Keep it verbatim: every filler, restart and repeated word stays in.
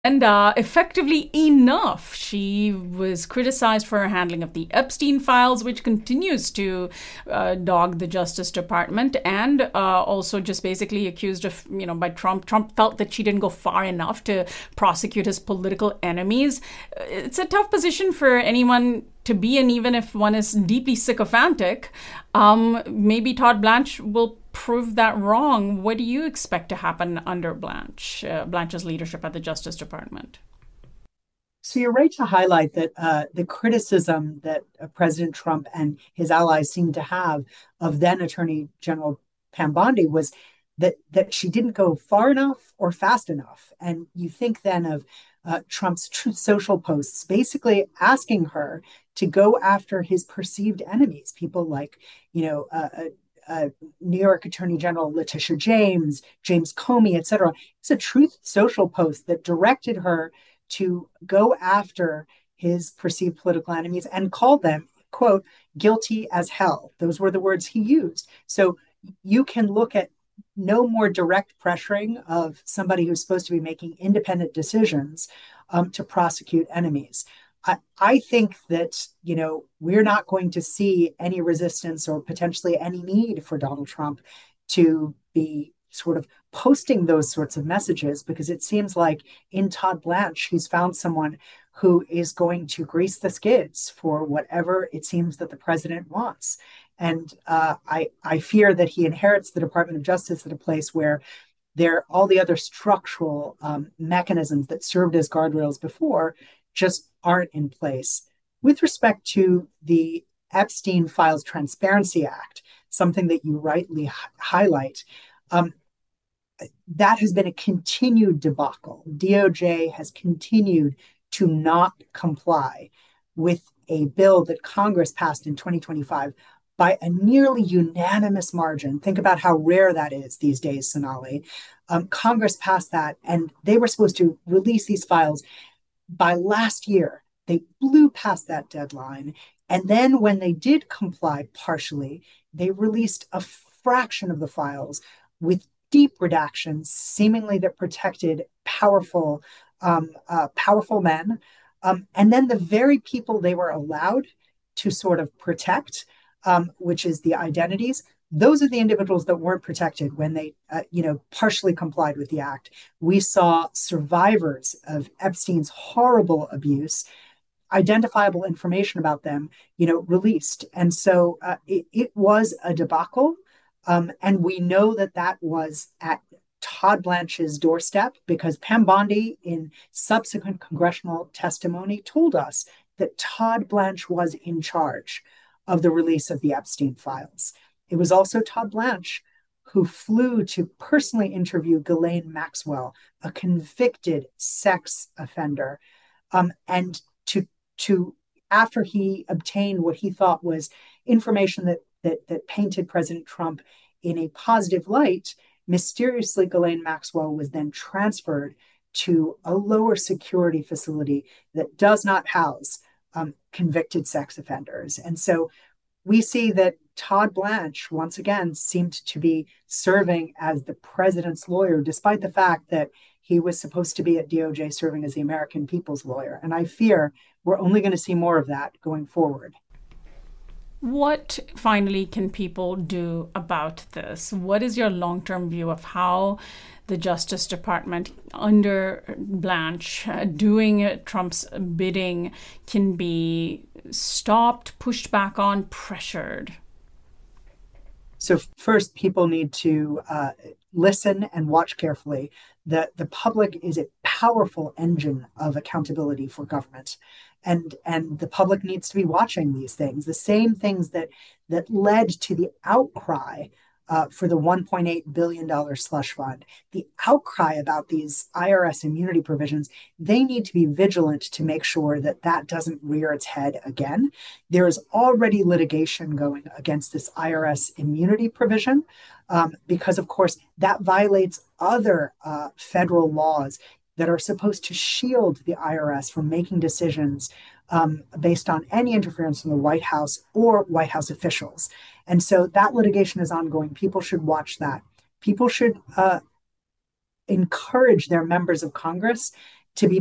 And uh, effectively enough, she was criticized for her handling of the Epstein files, which continues to uh, dog the Justice Department, and uh, also just basically accused of, you know, by Trump. Trump felt that she didn't go far enough to prosecute his political enemies. It's a tough position for anyone to be in, even if one is deeply sycophantic. Um, maybe Todd Blanche will prove that wrong. What do you expect to happen under Blanche, uh, Blanche's leadership at the Justice Department? So you're right to highlight that uh, the criticism that uh, President Trump and his allies seemed to have of then Attorney General Pam Bondi was that that she didn't go far enough or fast enough. And you think then of uh, Trump's Truth Social posts, basically asking her to go after his perceived enemies, people like, you know, uh, uh, uh, New York Attorney General Letitia James, James Comey, et cetera. It's a Truth Social post that directed her to go after his perceived political enemies and call them, quote, guilty as hell. Those were the words he used. So you can look at no more direct pressuring of somebody who's supposed to be making independent decisions um, to prosecute enemies. I, I think that, you know, we're not going to see any resistance or potentially any need for Donald Trump to be sort of posting those sorts of messages, because it seems like in Todd Blanche, he's found someone who is going to grease the skids for whatever it seems that the president wants. And uh, I, I fear that he inherits the Department of Justice at a place where there all the other structural um, mechanisms that served as guardrails before just aren't in place. With respect to the Epstein Files Transparency Act, something that you rightly h- highlight, um, that has been a continued debacle. D O J has continued to not comply with a bill that Congress passed in twenty twenty-five by a nearly unanimous margin. Think about how rare that is these days, Sonali. Um, Congress passed that, and they were supposed to release these files by last year. They blew past that deadline. And then when they did comply partially, they released a fraction of the files with deep redactions, seemingly that protected powerful, um, uh, powerful men. Um, and then the very people they were allowed to sort of protect, um, which is the identities, those are the individuals that weren't protected when they, uh, you know, partially complied with the act. We saw survivors of Epstein's horrible abuse, identifiable information about them, you know, released. And so uh, it, it was a debacle. Um, and we know that that was at Todd Blanche's doorstep because Pam Bondi, in subsequent congressional testimony, told us that Todd Blanche was in charge of the release of the Epstein files. It was also Todd Blanche who flew to personally interview Ghislaine Maxwell, a convicted sex offender, um, and to to after he obtained what he thought was information that that that painted President Trump in a positive light, mysteriously Ghislaine Maxwell was then transferred to a lower security facility that does not house um, convicted sex offenders. And so we see that Todd Blanche, once again, seemed to be serving as the president's lawyer, despite the fact that he was supposed to be at D O J serving as the American people's lawyer. And I fear we're only going to see more of that going forward. What finally can people do about this? What is your long term view of how the Justice Department under Blanche uh, doing Trump's bidding can be stopped, pushed back on, pressured? So first, people need to uh, listen and watch carefully. The, the public is a powerful engine of accountability for government. And, and the public needs to be watching these things, the same things that, that led to the outcry uh, for the one point eight billion dollars slush fund, the outcry about these I R S immunity provisions. They need to be vigilant to make sure that that doesn't rear its head again. There is already litigation going against this I R S immunity provision um, because, of course, that violates other uh, federal laws that are supposed to shield the I R S from making decisions um, based on any interference from the White House or White House officials. And so that litigation is ongoing. People should watch that. People should uh, encourage their members of Congress